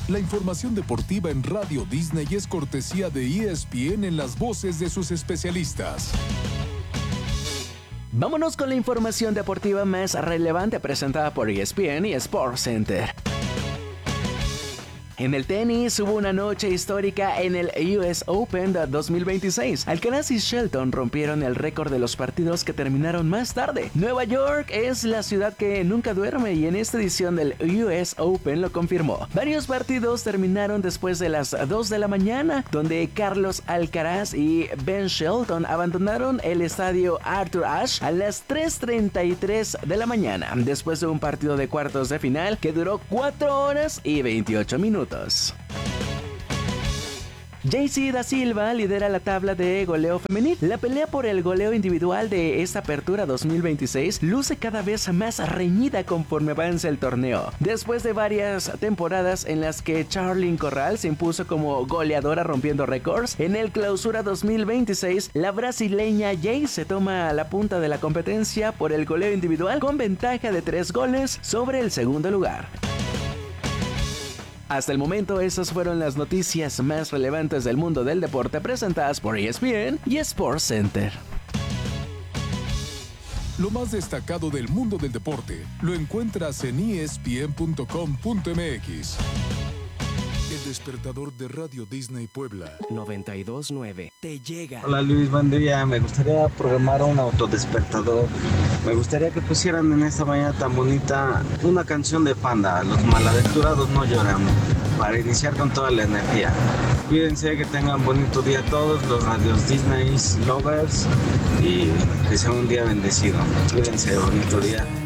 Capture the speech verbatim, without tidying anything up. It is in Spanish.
La información deportiva en Radio Disney es cortesía de E S P N en las voces de sus especialistas. Vámonos con la información deportiva más relevante presentada por E S P N y Sports Center. En el tenis hubo una noche histórica en el U S Open de dos mil veintiséis. Alcaraz y Shelton rompieron el récord de los partidos que terminaron más tarde. Nueva York es la ciudad que nunca duerme y en esta edición del U S Open lo confirmó. Varios partidos terminaron después de las dos de la mañana, donde Carlos Alcaraz y Ben Shelton abandonaron el estadio Arthur Ashe a las tres treinta y tres de la mañana, después de un partido de cuartos de final que duró cuatro horas y veintiocho minutos. Jaycee da Silva lidera la tabla de goleo femenil. La pelea por el goleo individual de esta apertura dos mil veintiséis luce cada vez más reñida conforme avanza el torneo. Después de varias temporadas en las que Charlyn Corral se impuso como goleadora rompiendo récords, en el clausura dos mil veintiséis la brasileña Jay se toma la punta de la competencia por el goleo individual con ventaja de tres goles sobre el segundo lugar. Hasta el momento, esas fueron las noticias más relevantes del mundo del deporte presentadas por E S P N y Sports Center. Lo más destacado del mundo del deporte lo encuentras en E S P N punto com punto M X. El despertador de Radio Disney Puebla noventa y dos punto nueve te llega. Hola Luis, buen día. Me gustaría programar un autodespertador. Me gustaría que pusieran en esta mañana tan bonita una canción de Panda, Los Malaventurados No Lloran, para iniciar con toda la energía. Cuídense, que tengan bonito día todos los radios Disney lovers y que sea un día bendecido. Cuídense, bonito día.